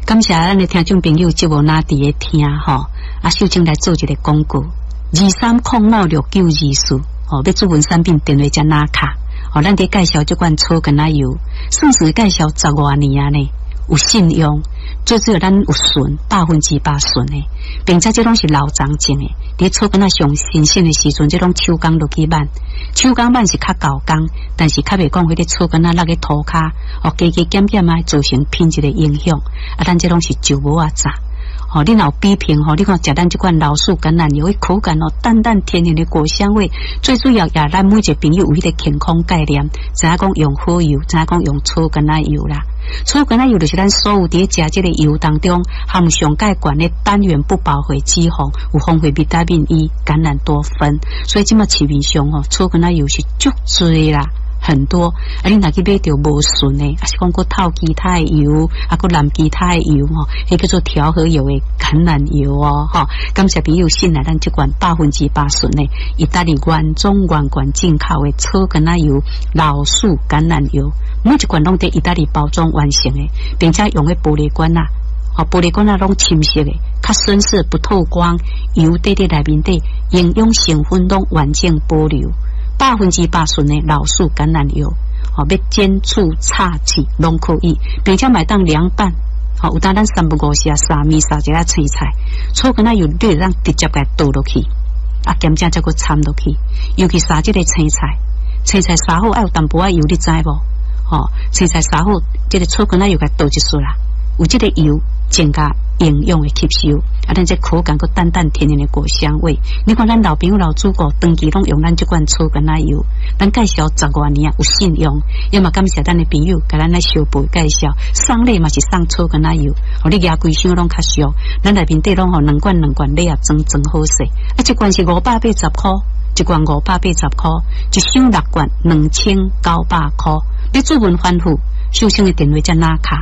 感谢咱的听众朋友，节目哪伫咧听吼？秀清来做一个广告，23056924哦，要主文产品电话加拿卡哦，咱伫介绍这款草根仔油，算是介绍10多年啊呢，有信用，最主要咱有纯100%纯的，并且这拢是老长种的。伫草根仔上新鲜的时阵，这种手工落去挽，手工挽是较厚工，但是较袂讲迄个草根仔落个涂骹，哦，加加减减啊，造成品质的影响。啊，咱这拢是酒无啊炸。哦，你若比拼吼，你看食咱这款老树橄榄油，的口感哦，淡淡甜甜的果香味。最主要也咱每一个朋友有迄个健康概念，知影讲用好油，知影讲用草橄榄油啦。草橄榄油就是咱所有伫食这个油当中含上介悬的单元不饱和脂肪，有丰富维他命 E、橄榄多酚，所以即马市面上吼，草橄榄油是足多啦。很多，啊，你若去买着无纯的，啊是讲个透其他的油，啊个蓝其他的油吼，迄叫做调和油的橄榄油哦，吼。感谢朋友信赖咱这款100%纯的意大利原装原罐进口的草橄榄油、老树橄榄油，每一罐拢在意大利包装完成的，并且用的玻璃罐啊，哦，玻璃罐啊拢深色的，较深色不透光，油底在内面底，营养成分拢完整保留。100%纯的老树橄榄油，哦，要煎煮炒起拢可以，并且买当凉拌，哦，有当咱3不5时啊，沙米沙一下青菜，草橄榄油你让直接给倒落去，啊，咸正再个掺落去，尤其沙这个青菜，青菜沙好爱有淡薄仔油，你知无？哦，青菜沙好，这个草橄榄油给倒一撮啦，有这个油增加营养的吸收，啊，咱这口感个淡淡甜甜的果香味。你看咱老朋友老祖国长期拢用咱这款草橄榄油，咱介绍10多年啊，有信用。要么感谢咱的朋友，甲咱来小辈介绍，送礼嘛是送草橄榄油，哦，你牙规箱拢较俗，咱内面底拢吼2罐礼盒装好势，啊，一罐是580块，一罐580块，一箱6罐2900块。你主文反复，秀清的电话加拿卡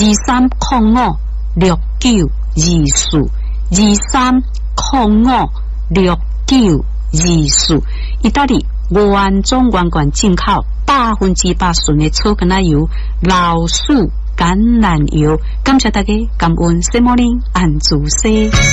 23056924，23056924，意大利原装原罐进口100%纯的草橄榄油、老树橄榄油。感谢大家，感恩 Good morning， 安主西。